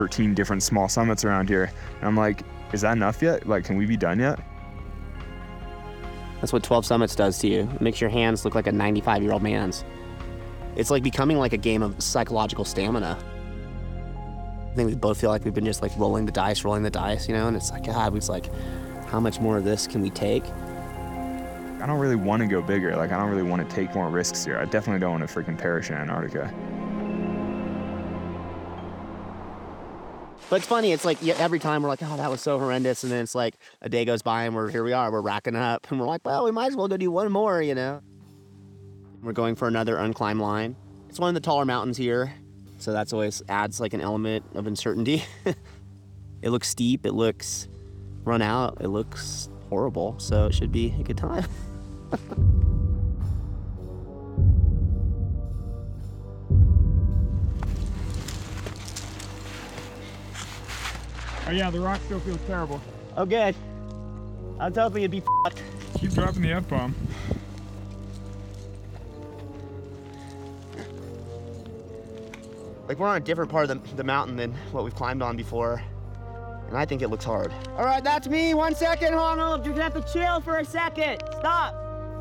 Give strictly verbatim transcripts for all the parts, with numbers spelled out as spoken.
thirteen different small summits around here. And I'm like, is that enough yet? Like, can we be done yet? That's what twelve Summits does to you. It makes your hands look like a ninety-five-year-old man's. It's like becoming like a game of psychological stamina. I think we both feel like we've been just like rolling the dice, rolling the dice, you know? And it's like, God, it's like, how much more of this can we take? I don't really want to go bigger. Like, I don't really want to take more risks here. I definitely don't want to freaking perish in Antarctica. But it's funny, it's like yeah, every time we're like, oh, that was so horrendous. And then it's like a day goes by and we're here we are, we're racking up. And we're like, well, we might as well go do one more, you know? We're going for another unclimbed line. It's one of the taller mountains here. So that's always adds like an element of uncertainty. It looks steep, it looks run out, it looks horrible. So it should be a good time. Oh yeah, the rock still feels terrible. Oh good. I was hoping you'd be fucked. Keep dropping the F-bomb. Like we're on a different part of the, the mountain than what we've climbed on before. And I think it looks hard. All right, that's me. One second, Arnold. You're gonna have to chill for a second. Stop.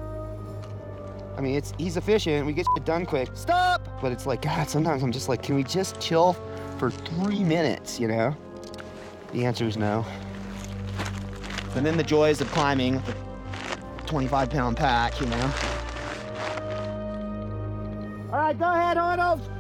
I mean, it's he's efficient. We get it done quick. Stop. But it's like, God, sometimes I'm just like, can we just chill for three minutes, you know? The answer is no. And then the joys of climbing the twenty-five pound pack, you know? All right, go ahead, Arnold.